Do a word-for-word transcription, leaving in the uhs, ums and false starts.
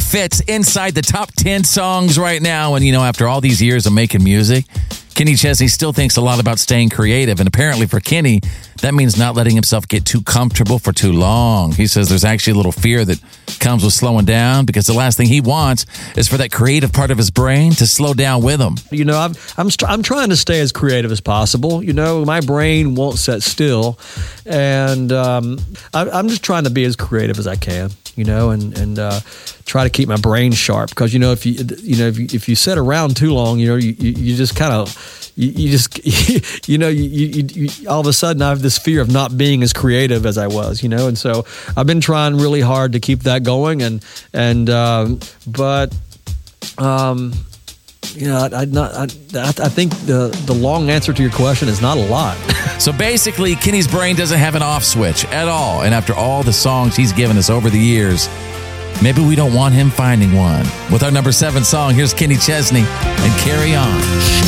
fits inside the top ten songs right now. And, you know, after all these years of making music, Kenny Chesney still thinks a lot about staying creative. And apparently for Kenny, that means not letting himself get too comfortable for too long. He says there's actually a little fear that comes with slowing down because the last thing he wants is for that creative part of his brain to slow down with him. You know, I'm I'm, I'm trying to stay as creative as possible. You know, my brain won't sit still. And um, I, I'm just trying to be as creative as I can, you know, and, and uh, try to keep my brain sharp. Because, you know, if you, you know, if you, if you sit around too long, you know, you, you, you just kind of... You, you just, you know, you, you, you, all of a sudden I have this fear of not being as creative as I was, you know, and so I've been trying really hard to keep that going, and and um, but um, you know, I, I not I, I think the the long answer to your question is not a lot. So basically, Kenny's brain doesn't have an off switch at all, and after all the songs he's given us over the years, maybe we don't want him finding one. With our number seven song, here's Kenny Chesney and Carry On.